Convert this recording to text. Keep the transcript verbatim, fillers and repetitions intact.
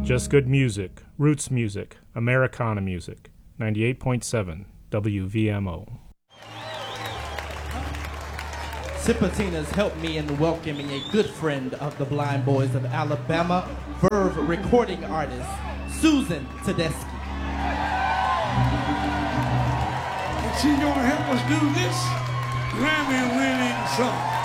Just good music, roots music, Americana music. ninety-eight point seven W V M O. Sipatina's helped me in welcoming a good friend of the Blind Boys of Alabama, Verve recording artist, Susan Tedeschi. And she's gonna help us do this Grammy-winning song.